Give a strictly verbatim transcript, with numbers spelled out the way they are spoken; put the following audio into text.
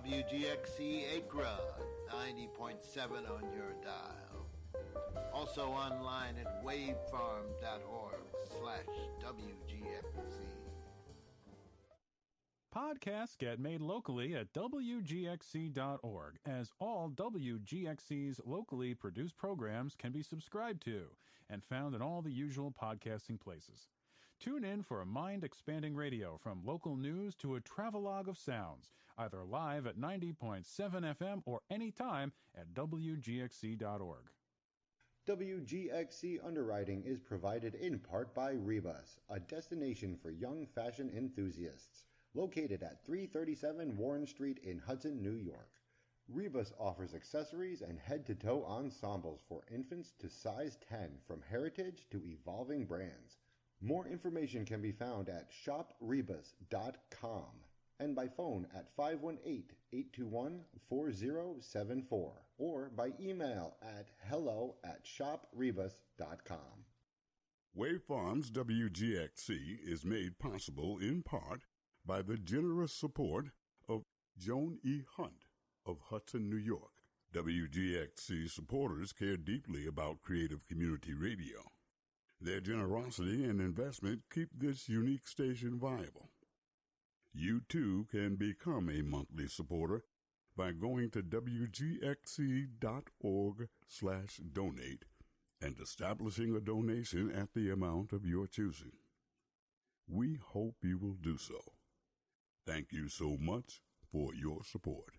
W G X C Acra, ninety point seven on your dial. Also online at wavefarm.org slash WGXC. Podcasts get made locally at W G X C dot org, as all W G X C's locally produced programs can be subscribed to and found in all the usual podcasting places. Tune in for a mind-expanding radio from local news to a travelogue of sounds, either live at ninety point seven F M or anytime at W G X C dot org. W G X C underwriting is provided in part by Rebus, a destination for young fashion enthusiasts, located at three thirty-seven Warren Street in Hudson, New York. Rebus offers accessories and head-to-toe ensembles for infants to size ten, from heritage to evolving brands. More information can be found at shop rebus dot com and by phone at five one eight, eight two one, four zero seven four or by email at hello at shop rebus dot com. Wavefarms W G X C is made possible in part by the generous support of Joan E. Hunt of Hudson, New York. W G X C supporters care deeply about creative community radio. Their generosity and investment keep this unique station viable. You, too, can become a monthly supporter by going to W G X C dot org slash donate and establishing a donation at the amount of your choosing. We hope you will do so. Thank you so much for your support.